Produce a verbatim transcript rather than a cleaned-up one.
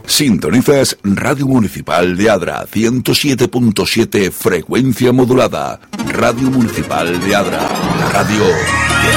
Sintonizas Radio Municipal de Adra, ciento siete punto siete frecuencia modulada. Radio Municipal de Adra, la radio